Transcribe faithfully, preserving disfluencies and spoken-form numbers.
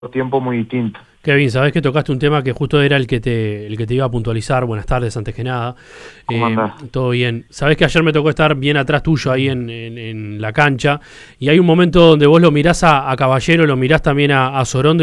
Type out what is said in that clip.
tiempo muy distinto. Kevin, sabés que tocaste un tema que justo era el que te, el que te iba a puntualizar. Buenas tardes, antes que nada. ¿Cómo Eh, andás? todo bien. Sabés que ayer me tocó estar bien atrás tuyo ahí en, en, en la cancha. Y hay un momento donde vos lo mirás a, a Caballero, lo mirás también a, a Sorondo.